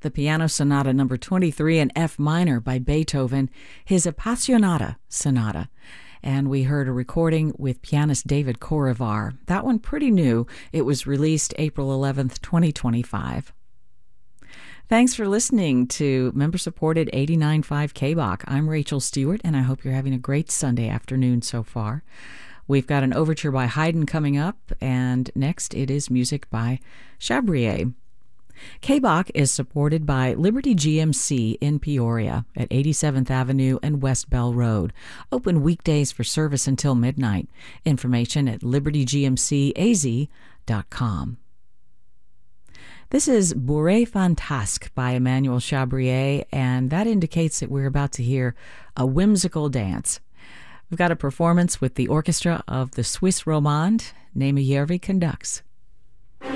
the Piano Sonata number 23 in F minor by Beethoven, his Appassionata Sonata. And we heard a recording with pianist David Korivar. That one pretty new. It was released April 11th, 2025. Thanks for listening to member-supported 89.5 KBOK. I'm Rachel Stewart, and I hope you're having a great Sunday afternoon so far. We've got an overture by Haydn coming up, and next it is music by Chabrier. KBOK is supported by Liberty GMC in Peoria at 87th Avenue and West Bell Road. Open weekdays for service until midnight. Information at libertygmcaz.com. This is Bourrée Fantasque by Emmanuel Chabrier, and that indicates that we're about to hear a whimsical dance. We've got a performance with the orchestra of the Swiss Romande. Néméjärvi conducts.